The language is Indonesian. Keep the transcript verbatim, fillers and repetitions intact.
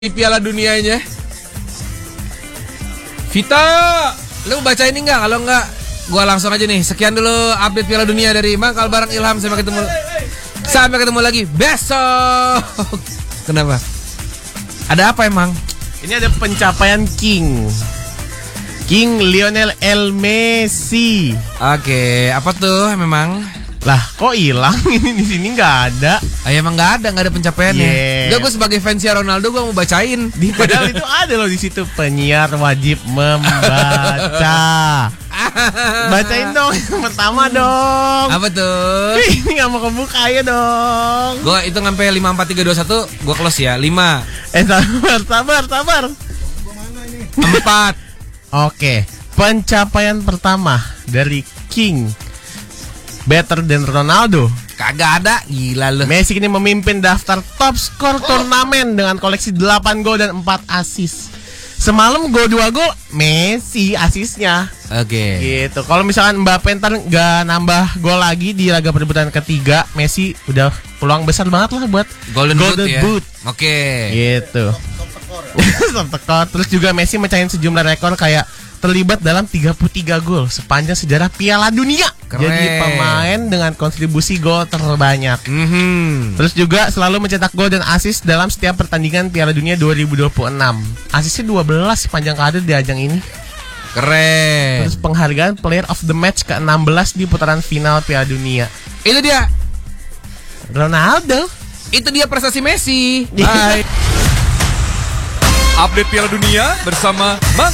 Di Piala Dunianya. Vita, lu baca ini nggak? Kalau nggak, gua langsung aja nih. Sekian dulu update Piala Dunia dari Mangkal Barang Ilham. Sampai ketemu, sampai ketemu lagi besok. Kenapa? Ada apa emang? Ini ada pencapaian King King Lionel El Messi. Oke, apa tuh memang? Lah, kok hilang? Ini di sini nggak ada. Ah, emang nggak ada, nggak ada pencapaiannya. Yeah. Udah, gue sebagai fansnya Ronaldo, gue mau bacain. Di padahal itu ada loh di situ, penyiar wajib membaca. Bacain dong yang pertama dong. Apa tuh? Ini nggak mau kebuka, ayo dong. Gue hitung sampai lima, empat, tiga, dua, satu. Gue close ya. Lima, Eh sabar, sabar, sabar. empat. Oke, pencapaian pertama dari King Better than Ronaldo. Kagak ada, gila lu. Messi kini memimpin daftar top skor turnamen dengan koleksi delapan gol dan empat assist. Semalam gol dua gol, Messi asisnya. Oke. Gitu. Kalau misalkan Mbappe ntar nggak nambah gol lagi di laga perebutan ketiga, Messi udah peluang besar banget lah buat Golden, Golden Boot, ya? Boot. Oke. Gitu. Top skor. Terus juga Messi mecahin sejumlah rekor kayak terlibat dalam tiga puluh tiga gol sepanjang sejarah Piala Dunia. Keren. Jadi pemain dengan kontribusi gol terbanyak. Mm-hmm. Terus juga selalu mencetak gol dan assist dalam setiap pertandingan Piala Dunia dua ribu dua puluh enam. Asisnya dua belas sepanjang karir di ajang ini. Keren. Terus penghargaan Player of the Match ke enam belas di putaran final Piala Dunia. Itu dia. Ronaldo. Itu dia prestasi Messi. Bye. Update Piala Dunia bersama Mang